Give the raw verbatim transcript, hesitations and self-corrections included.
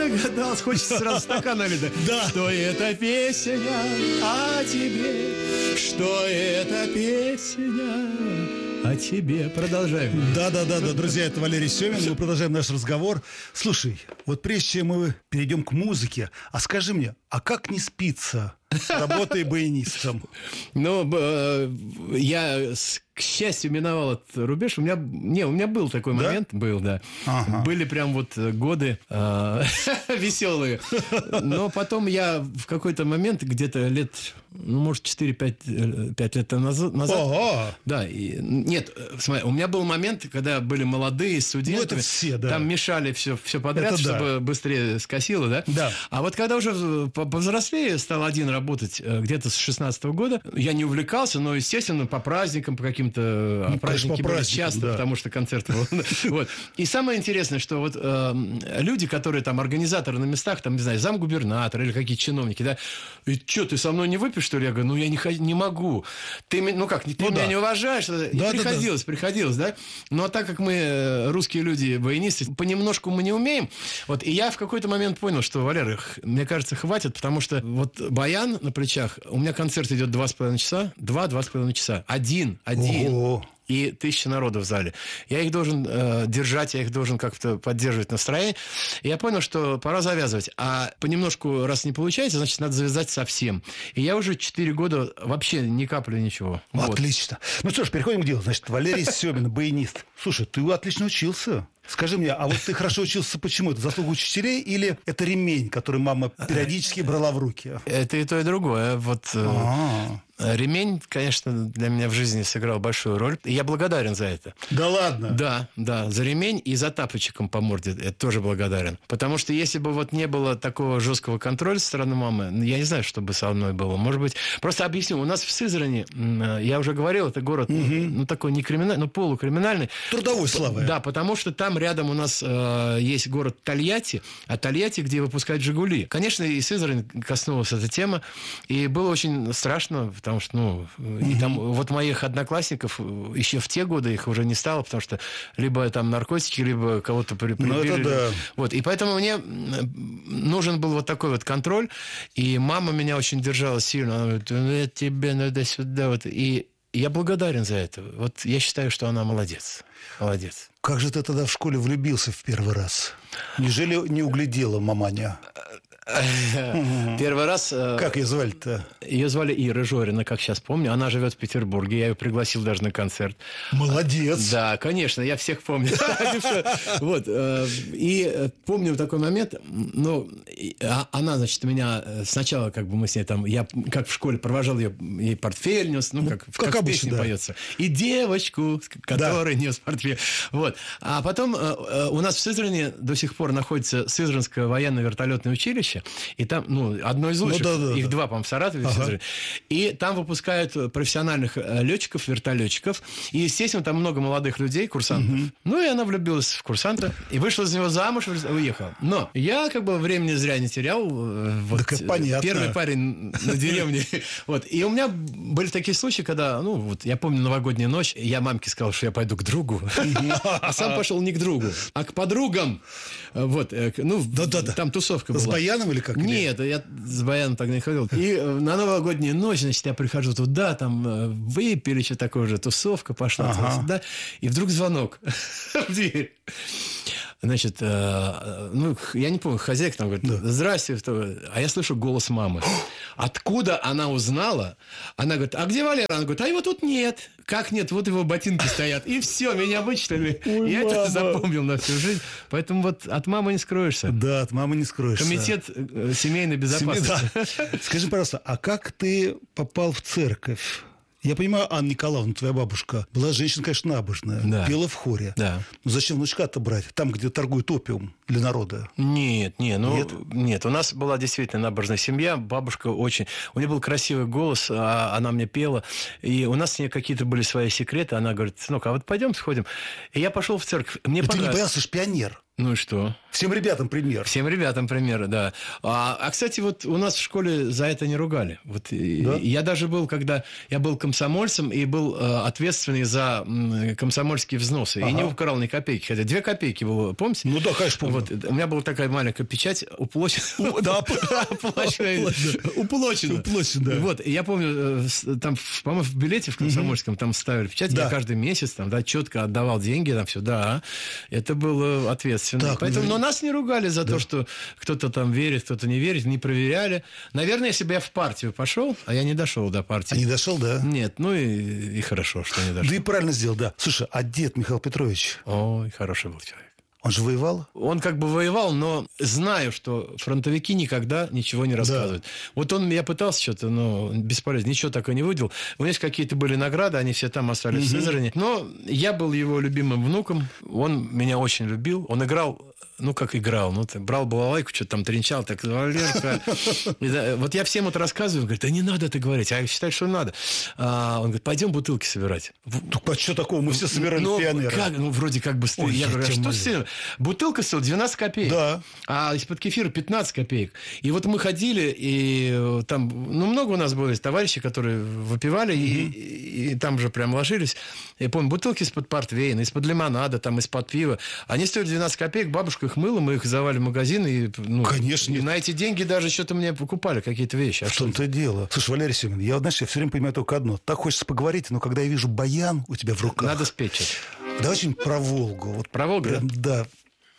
догадался, хочется сразу стакан налить. Да. Что это песня о тебе, что это песня о тебе. Продолжаем. Да-да-да, друзья, это Валерий Семин. Мы продолжаем наш разговор. Слушай, вот прежде чем мы перейдем к музыке, а скажи мне, а как не спится, работая баянистом? Ну, э, я, к счастью, миновал этот рубеж. У меня, не, у меня был такой Да? момент, был, да. Ага. Были прям вот годы э, веселые. Но потом я в какой-то момент, где-то лет, ну, может, четыре-пять лет назад, Ого! да, и, нет, смотри, у меня был момент, когда были молодые студенты, Ну, это все, да. там мешали все, все подряд, Это да. чтобы быстрее скосило, да? Да. А вот когда уже повзрослее стал один работать э, где-то с шестнадцатого года, я не увлекался, но, естественно, по праздникам, по каким-то а Ну, праздники конечно, по были праздникам, часто, да. потому что концерт был. Вот. И самое интересное, что вот э, люди, которые там организаторы на местах, там, не знаю, замгубернатора или какие-то чиновники, да, и что, ты со мной не выпьешь, что ли? Я говорю, ну, я не, не могу. Ты, ну как, ты Ну, меня да. не уважаешь? И Да, приходилось, да, да. приходилось, да? Но так как мы, э, русские люди, баянисты, понемножку мы не умеем, вот, и я в какой-то момент понял, что, Валера, мне кажется, хватит, потому что вот баян на плечах, у меня концерт идет два с половиной часа, два-два с половиной часа, один, один. Ого. И тысяча народу в зале. Я их должен э, держать, я их должен как-то поддерживать настроение. И я понял, что пора завязывать. А понемножку, раз не получается, значит, надо завязать совсем. И я уже четыре года вообще ни капли ничего. Вот. Отлично. Ну что ж, переходим к делу. Значит, Валерий Семин, баянист. Слушай, ты отлично учился. Скажи мне, а вот ты хорошо учился почему? Это заслуга учителей или это ремень, который мама периодически брала в руки? Это и то, и другое. Вот э, А-а-а. ремень, конечно, для меня в жизни сыграл большую роль. И я благодарен за это. Да ладно? Да, да, за ремень и за тапочком по морде. Я тоже благодарен. Потому что если бы вот не было такого жесткого контроля со стороны мамы, я не знаю, что бы со мной было. Может быть, просто объясню. У нас в Сызрани, я уже говорил, это город, угу. ну, такой не криминальный, но полукриминальный. Трудовой славой. Да, потому что там рядом у нас э, есть город Тольятти, а Тольятти, где выпускают «Жигули». Конечно, и Сызрань коснулась эта тема, и было очень страшно, потому что, ну, mm-hmm. и там вот моих одноклассников еще в те годы их уже не стало, потому что либо там наркотики, либо кого-то прибили. Ну, это да. Вот, и поэтому мне нужен был вот такой вот контроль, и мама меня очень держала сильно. Она говорит, ну, тебе надо сюда. Вот. И я благодарен за это. Вот я считаю, что она молодец. Молодец. Как же ты тогда в школе влюбился в первый раз? Неужели не углядела маманя? Первый раз... Как ее звали-то? Ее звали Ира Жорина, как сейчас помню. Она живет в Петербурге. Я ее пригласил даже на концерт. Молодец! Да, конечно, я всех помню. Вот. И помню такой момент. Ну, она, значит, меня сначала, как бы мы с ней там... Я как в школе провожал ее, ей портфель нес, ну, как в песне поется. И девочку, которая нес портфель. Вот. А потом у нас в Сызрани до сих пор находится Сызранское военно-вертолетное училище. И там, ну, одно из лучших, ну, да, да, их да. два, по-моему, в Саратове. Ага. И там выпускают профессиональных летчиков, вертолетчиков. И, естественно, там много молодых людей, курсантов. Угу. Ну, и она влюбилась в курсанта. И вышла за него замуж, уехала. Но я, как бы, времени зря не терял. Вот, так понятно. Первый парень на деревне. Вот. И у меня были такие случаи, когда, ну, вот, я помню новогодняя ночь, я мамке сказал, что я пойду к другу. А сам пошел не к другу, а к подругам. Вот. Ну, там тусовка была. С баяном или как? Нет, я с баяном так не ходил. И на новогоднюю ночь, значит, я прихожу туда, там выпили, что такое уже, тусовка пошла. Ага. Туда, и вдруг звонок в дверь. Значит, э, ну, я не помню, хозяйка там говорит, да. Здрасте. А я слышу голос мамы. Откуда она узнала? Она говорит, а где Валера? Она говорит, а его тут нет. Как нет? Вот его ботинки стоят. И все, меня вычислили. Ой, я мама. Это запомнил на всю жизнь. Поэтому вот от мамы не скроешься. Да, от мамы не скроешься. Комитет семейной безопасности. Семей, да. Скажи, пожалуйста, а как ты попал в церковь? Я понимаю, Анна Николаевна, твоя бабушка, была женщина, конечно, набожная, да. Пела в хоре. Да. Но зачем внучка-то брать? Там, где торгуют опиум для народа. Нет, нет, ну, нет? нет. У нас была действительно набожная семья. Бабушка очень... У нее был красивый голос, а она мне пела. И у нас с ней какие-то были свои секреты. Она говорит, сынок, а вот пойдем сходим. И я пошел в церковь. Мне ты понравилось. не боялся, что пионер? Ну и что? Всем ребятам пример. Всем ребятам пример, да. А, а, кстати, вот у нас в школе за это не ругали. Вот да? Я даже был, когда я был комсомольцем и был э, ответственный за м, комсомольские взносы. Ага. И не украл ни копейки. Хотя две копейки было, помните? Ну да, конечно, помню. Вот, у меня была такая маленькая печать уплочена. Да, уплочена. Уплочена. Вот, я помню, там, по-моему, в билете в комсомольском там ставили печать. Я каждый месяц там, да, четко отдавал деньги, там все, да. Это было ответственно. Так, поэтому, но нас не ругали за да. то, что кто-то там верит, кто-то не верит, не проверяли. Наверное, если бы я в партию пошел, а я не дошел до партии. А не дошел, да? Нет, ну и, и хорошо, что не дошел. Да и правильно сделал, да. Слушай, а дед Михаил Петрович? Ой, хороший был человек. Он же воевал? Он как бы воевал, но знаю, что фронтовики никогда ничего не рассказывают. Да. Вот он, я пытался что-то, но бесполезно, ничего такого не выделил. У меня есть какие-то были награды, они все там остались угу. в Сызрани. Но я был его любимым внуком, он меня очень любил. Он играл, ну как играл, ну брал балалайку, что-то там тренчал, так, Валерка. Вот я всем это рассказываю, говорит, да не надо это говорить, а я считаю, что надо. Он говорит, пойдем бутылки собирать. Так а что такого, мы все собирали пионеры. Ну вроде как бы... Я говорю, а что с ним? Бутылка стоила двенадцать копеек, да. а из-под кефира пятнадцать копеек. И вот мы ходили, и там, ну, много у нас было товарищей, которые выпивали, угу. и, и, и там же прям ложились. Я помню, бутылки из-под портвейна, из-под лимонада, там, из-под пива. Они стоили двенадцать копеек, бабушка их мыла, мы их завали в магазин. И, ну, конечно. И на эти деньги даже что-то мне покупали, какие-то вещи. А в том-то дело. Слушай, Валерий Семин, я, знаешь, я все время понимаю только одно. Так хочется поговорить, но когда я вижу баян у тебя в руках... Надо спеть что-то. Давай что-нибудь про Волгу. Вот про Волгу? Прям, да.